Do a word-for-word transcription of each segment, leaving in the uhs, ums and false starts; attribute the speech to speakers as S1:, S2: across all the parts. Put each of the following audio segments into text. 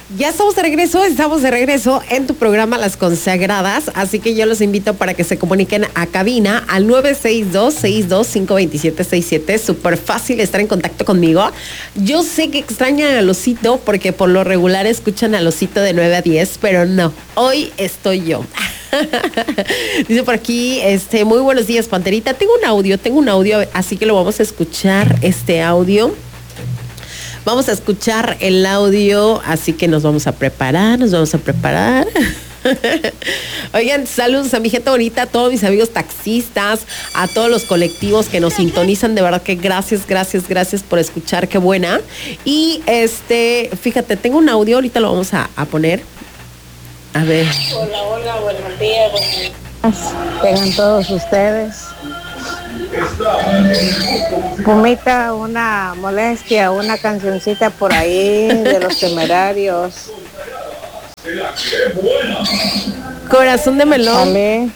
S1: Ya estamos de regreso, estamos de regreso en tu programa Las Consagradas, así que yo los invito para que se comuniquen a cabina al nueve seis dos, seis dos cinco, dos siete seis siete. Súper fácil estar en contacto conmigo. Yo sé que extrañan al Osito porque por lo regular escuchan al Osito de nueve a diez, pero no, hoy estoy yo. Dice por aquí, este, muy buenos días, Panterita. Tengo un audio, tengo un audio, así que lo vamos a escuchar, este audio. Vamos a escuchar el audio, así que nos vamos a preparar, nos vamos a preparar. Oigan, saludos a mi gente bonita, a todos mis amigos taxistas, a todos los colectivos que nos sintonizan, de verdad que gracias, gracias, gracias por escuchar, qué buena. Y este, fíjate, tengo un audio, ahorita lo vamos a, a poner. A ver.
S2: Hola, hola, buenos días. Tengan todos ustedes. Pumita, una molestia, una cancioncita por ahí de Los Temerarios.
S1: Corazón de melón.
S2: Sale.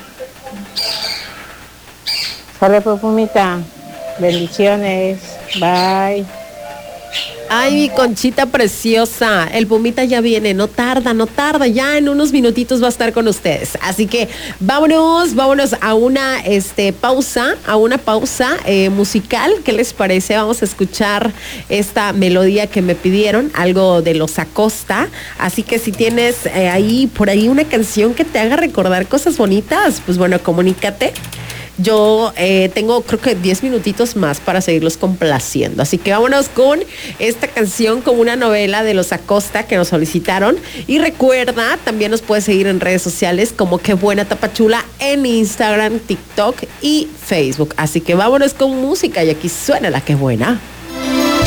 S2: Sale pues, Pumita. Bendiciones. Bye.
S1: Ay, mi Conchita preciosa, el Pumita ya viene, no tarda, no tarda, ya en unos minutitos va a estar con ustedes. Así que vámonos, vámonos a una este, pausa, a una pausa eh, musical. ¿Qué les parece? Vamos a escuchar esta melodía que me pidieron, algo de Los Acosta. Así que si tienes eh, ahí, por ahí una canción que te haga recordar cosas bonitas, pues bueno, comunícate. Yo eh, tengo creo que diez minutitos más para seguirlos complaciendo. Así que vámonos con esta canción como una novela de Los Acosta que nos solicitaron. Y recuerda, también nos puedes seguir en redes sociales como Qué Buena Tapachula en Instagram, TikTok y Facebook. Así que vámonos con música y aquí suena la Qué Buena.